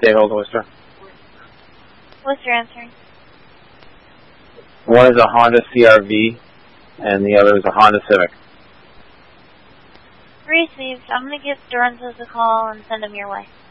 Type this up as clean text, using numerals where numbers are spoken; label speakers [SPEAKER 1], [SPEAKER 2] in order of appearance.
[SPEAKER 1] Dave Holden, Worcester.
[SPEAKER 2] What's your answer?
[SPEAKER 1] One is a Honda CR-V, and the other is a Honda Civic.
[SPEAKER 2] Received. I'm going to give Dorenzo's a call and send him your way.